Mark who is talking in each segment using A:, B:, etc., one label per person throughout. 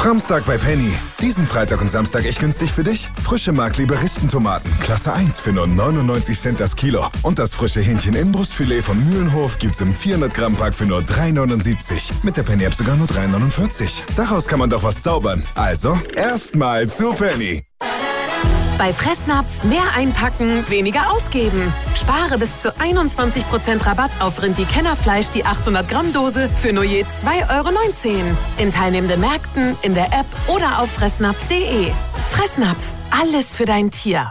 A: Framstag bei Penny. Diesen Freitag und Samstag echt günstig für dich? Frische Mark-Lieberistentomaten, Klasse 1 für nur 99 Cent das Kilo. Und das frische Hähnchen-Innenbrustfilet von Mühlenhof gibt's im 400-Gramm-Pack für nur 3,79. Mit der Penny-App sogar nur 3,49. Daraus kann man doch was zaubern. Also, erstmal zu Penny.
B: Bei Fressnapf mehr einpacken, weniger ausgeben. Spare bis zu 21% Rabatt auf Rindi-Kennerfleisch, die 800-Gramm-Dose für nur je 2,19 €. In teilnehmenden Märkten, in der App oder auf fressnapf.de. Fressnapf, alles für dein Tier.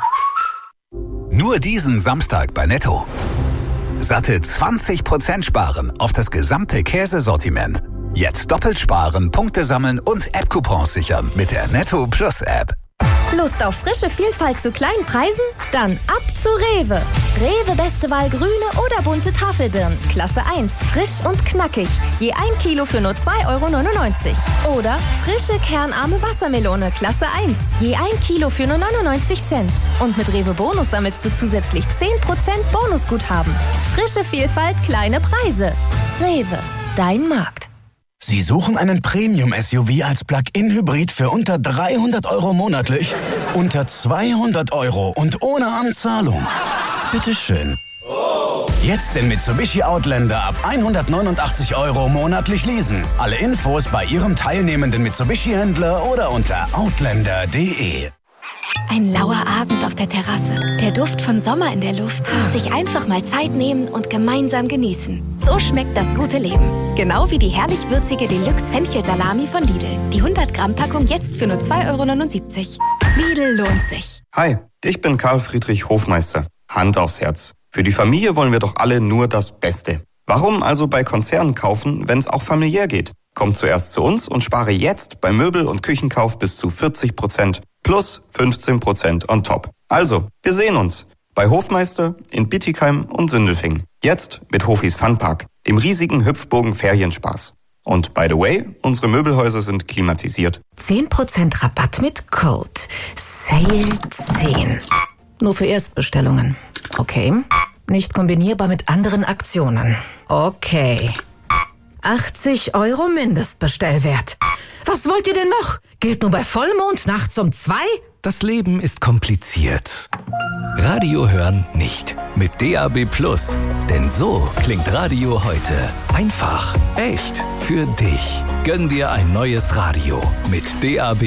C: Nur diesen Samstag bei Netto. Satte 20% sparen auf das gesamte Käsesortiment. Jetzt doppelt sparen, Punkte sammeln und App-Coupons sichern mit der Netto Plus App.
D: Lust auf frische Vielfalt zu kleinen Preisen? Dann ab zu Rewe. Rewe beste Wahl grüne oder bunte Tafelbirnen. Klasse 1, frisch und knackig. Je 1 Kilo für nur 2,99 €. Oder frische kernarme Wassermelone. Klasse 1, je 1 Kilo für nur 99 Cent. Und mit Rewe Bonus sammelst du zusätzlich 10% Bonusguthaben. Frische Vielfalt, kleine Preise. Rewe, dein Markt.
E: Sie suchen einen Premium-SUV als Plug-in-Hybrid für unter 300 € monatlich? Unter 200 € und ohne Anzahlung? Bitteschön. Jetzt den Mitsubishi Outlander ab 189 € monatlich leasen. Alle Infos bei Ihrem teilnehmenden Mitsubishi-Händler oder unter outlander.de.
F: Ein lauer Abend auf der Terrasse. Der Duft von Sommer in der Luft. Sich einfach mal Zeit nehmen und gemeinsam genießen. So schmeckt das gute Leben. Genau wie die herrlich würzige Deluxe-Fenchelsalami von Lidl. Die 100-Gramm-Packung jetzt für nur 2,79 €. Lidl lohnt sich.
G: Hi, ich bin Karl Friedrich Hofmeister. Hand aufs Herz. Für die Familie wollen wir doch alle nur das Beste. Warum also bei Konzernen kaufen, wenn es auch familiär geht? Komm zuerst zu uns und spare jetzt bei Möbel- und Küchenkauf bis zu 40%. Plus 15% on top. Also, wir sehen uns bei Hofmeister in Bietigheim und Sindelfingen. Jetzt mit Hofis Funpark, dem riesigen Hüpfburgen-Ferienspaß. Und by the way, unsere Möbelhäuser sind klimatisiert.
H: 10% Rabatt mit Code SALE10. Nur für Erstbestellungen. Okay. Nicht kombinierbar mit anderen Aktionen. Okay. 80 € Mindestbestellwert. Was wollt ihr denn noch? Gilt nur bei Vollmond nachts um 2?
C: Das Leben ist kompliziert. Radio hören nicht. Mit DAB+. Denn so klingt Radio heute. Einfach, echt, für dich. Gönn dir ein neues Radio mit DAB+.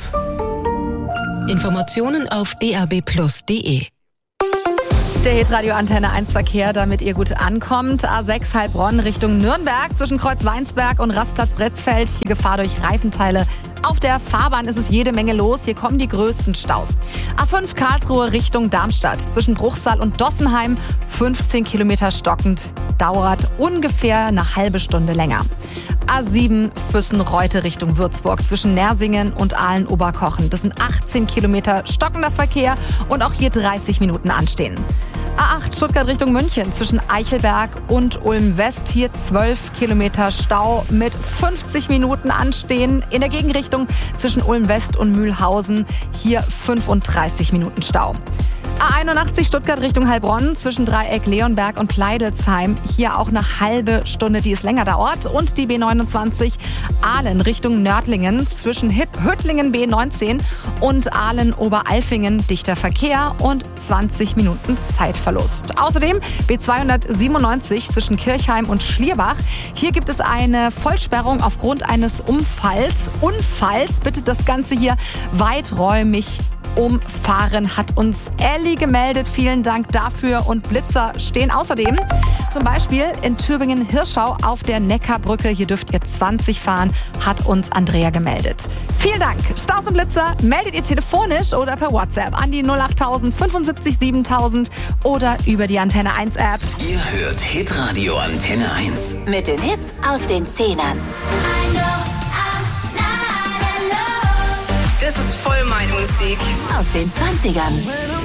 I: Informationen auf dabplus.de.
J: Der Hitradio Antenne 1 Verkehr, damit ihr gut ankommt. A6 Heilbronn Richtung Nürnberg zwischen Kreuz-Weinsberg und Rastplatz Bretzfeld. Hier Gefahr durch Reifenteile. Auf der Fahrbahn ist es jede Menge los. Hier kommen die größten Staus. A5 Karlsruhe Richtung Darmstadt zwischen Bruchsal und Dossenheim. 15 Kilometer stockend. Dauert ungefähr eine halbe Stunde länger. A7 Füssen-Reute Richtung Würzburg zwischen Nersingen und Aalen-Oberkochen. Das sind 18 Kilometer stockender Verkehr und auch hier 30 Minuten anstehen. A8 Stuttgart Richtung München zwischen Eichelberg und Ulm-West. Hier 12 Kilometer Stau mit 50 Minuten anstehen. In der Gegenrichtung zwischen Ulm-West und Mühlhausen. Hier 35 Minuten Stau. A81 Stuttgart Richtung Heilbronn zwischen Dreieck Leonberg und Pleidelsheim. Hier auch eine halbe Stunde, die es länger dauert. Und die B29 Aalen Richtung Nördlingen zwischen Hüttlingen B19 und Aalen-Oberalfingen. Dichter Verkehr und 20 Minuten Zeitverlust. Außerdem B297 zwischen Kirchheim und Schlierbach. Hier gibt es eine Vollsperrung aufgrund eines Unfalls. Bitte das Ganze hier weiträumig umfahren, hat uns Elli gemeldet. Vielen Dank dafür. Und Blitzer stehen außerdem zum Beispiel in Tübingen-Hirschau auf der Neckarbrücke. Hier dürft ihr 20 fahren, hat uns Andrea gemeldet. Vielen Dank. Staus und Blitzer meldet ihr telefonisch oder per WhatsApp an die 08000 75 7000 oder über die Antenne 1 App.
K: Ihr hört Hitradio Antenne 1.
F: Mit den Hits aus den 10ern.
I: Das ist voll meine Musik.
F: Aus den 20ern.